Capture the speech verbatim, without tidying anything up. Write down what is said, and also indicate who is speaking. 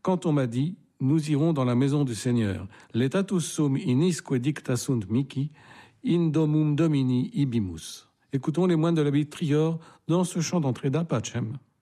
Speaker 1: quand on m'a dit « Nous irons dans la maison du Seigneur ». Letatus sum in isque dicta sunt mihi, in domum domini ibimus. Écoutons les moines de l'abbaye de Trior dans ce chant d'entrée d'Apachem.